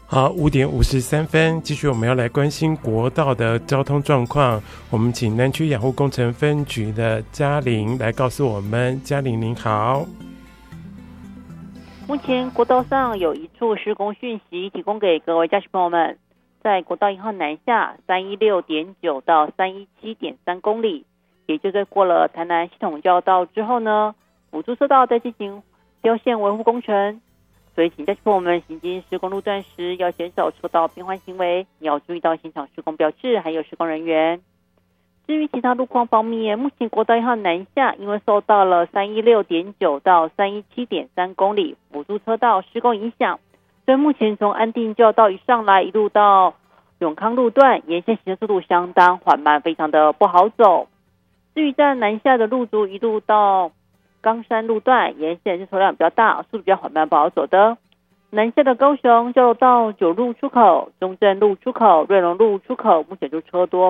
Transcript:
好，5:53，继续我们要来关心国道的交通状况。我们请南区养护工程分局的嘉玲来告诉我们。嘉玲您好。 目前国道上有一处施工讯息提供给各位驾驶朋友们，在国道1号南下 316.9 到 317.3 公里，也就是过了台南系统交道之后呢，辅助车道在进行标线维护工程，所以请驾驶朋友们行经施工路段时要减少车道变换行为，也要注意到现场施工标志还有施工人员。至于其他路况方面，目前国道1号南下因为受到了 316.9 到 317.3 公里辅助车道施工影响，所以目前从安定交道一上来一路到永康路段沿线行车速度相当缓慢，非常的不好走。至于在南下的路途一路到冈山路段沿线是车辆比较大，速度比较缓慢不好走的。南下的高雄交流道9路出口、中正路出口、瑞隆路出口目前就车多